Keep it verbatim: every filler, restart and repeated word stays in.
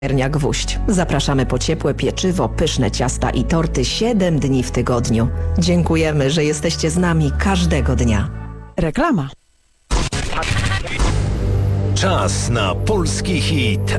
Piekarnia Gwóźdź. Zapraszamy po ciepłe pieczywo, pyszne ciasta i torty siedem dni w tygodniu. Dziękujemy, że jesteście z nami każdego dnia. Reklama. Czas na polski hit